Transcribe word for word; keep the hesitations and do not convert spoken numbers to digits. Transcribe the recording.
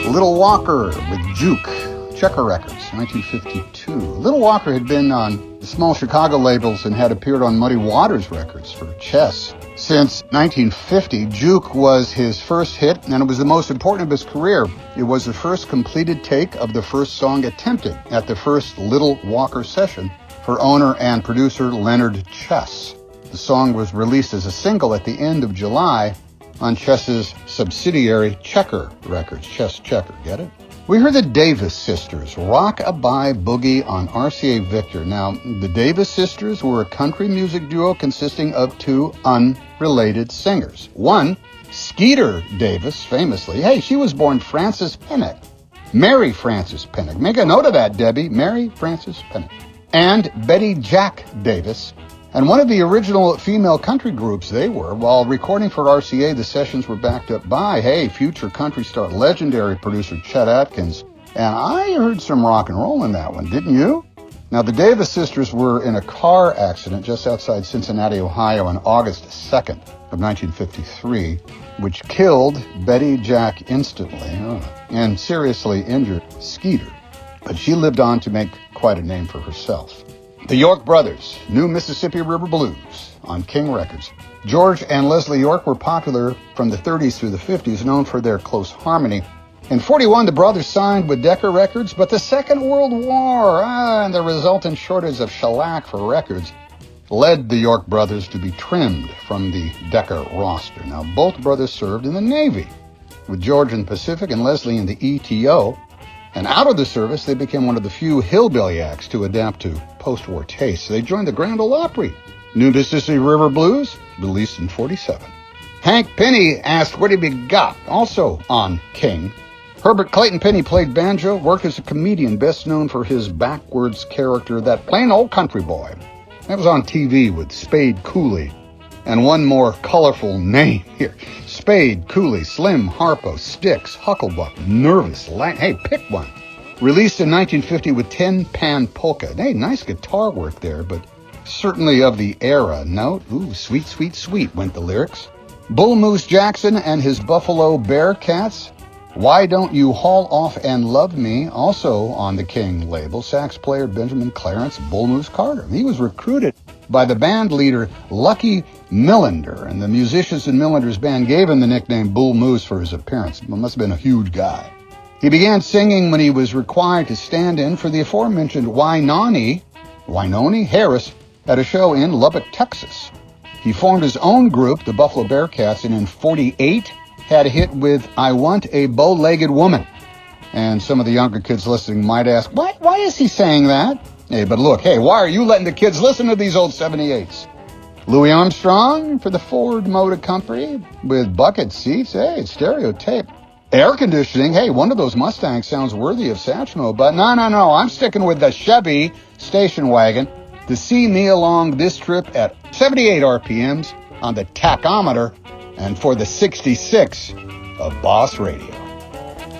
Little Walker with Juke, Checker Records, nineteen fifty-two. Little Walker had been on the small Chicago labels and had appeared on Muddy Waters Records for Chess. Since nineteen fifty, Juke was his first hit, and it was the most important of his career. It was the first completed take of the first song attempted at the first Little Walker session for owner and producer Leonard Chess. The song was released as a single at the end of July on Chess's subsidiary Checker Records. Chess Checker, get it? We heard the Davis Sisters, Rock-A-Bye Boogie on R C A Victor. Now, the Davis Sisters were a country music duo consisting of two unrelated singers. One, Skeeter Davis, famously. Hey, she was born Frances Pennock. Mary Frances Pennock. Make a note of that, Debbie. Mary Frances Pennock. And Betty Jack Davis. And one of the original female country groups they were. While recording for R C A, the sessions were backed up by, hey, future country star, legendary producer Chet Atkins. And I heard some rock and roll in that one, didn't you? Now, the Davis sisters were in a car accident just outside Cincinnati, Ohio on August second of nineteen fifty-three, which killed Betty Jack instantly uh, and seriously injured Skeeter. But she lived on to make quite a name for herself. The York Brothers, New Mississippi River Blues on King Records. George and Leslie York were popular from the thirties through the fifties, known for their close harmony. In forty-one, the brothers signed with Decca Records, but the Second World War ah, and the resultant shortage of shellac for records led the York brothers to be trimmed from the Decca roster. Now, both brothers served in the Navy, with George in the Pacific and Leslie in the E T O. And out of the service, they became one of the few hillbilly acts to adapt to post-war tastes. They joined the Grand Ole Opry. New Mississippi River Blues, released in forty-seven. Hank Penny asked, "What have you got?" Also on King. Herbert Clayton Penny played banjo, worked as a comedian, best known for his backwards character, that plain old country boy. That was on T V with Spade Cooley. And one more colorful name here. Spade, Cooley, Slim, Harpo, Styx, Hucklebuck, Nervous, Lang. Hey, pick one. Released in nineteen fifty with Tin Pan Polka. Hey, nice guitar work there, but certainly of the era. Note, ooh, sweet, sweet, sweet, went the lyrics. Bull Moose Jackson and his Buffalo Bearcats. Why Don't You Haul Off and Love Me? Also on the King label. Sax player Benjamin Clarence Bull Moose Carter. He was recruited by the band leader Lucky Millender, and the musicians in Millender's band gave him the nickname Bull Moose for his appearance. He must have been a huge guy. He began singing when he was required to stand in for the aforementioned Wynoni, Wynoni Harris at a show in Lubbock, Texas. He formed his own group, the Buffalo Bearcats, and in forty-eight had a hit with I Want a Bow-Legged Woman. And some of the younger kids listening might ask, why, why is he saying that? Hey, but look, hey, why are you letting the kids listen to these old seventy-eights? Louis Armstrong for the Ford Motor Company with bucket seats. Hey, stereo tape. Air conditioning. Hey, one of those Mustangs sounds worthy of Satchmo, but no, no, no. I'm sticking with the Chevy station wagon to see me along this trip at seventy-eight R P Ms on the tachometer and for the sixty-six of Boss Radio.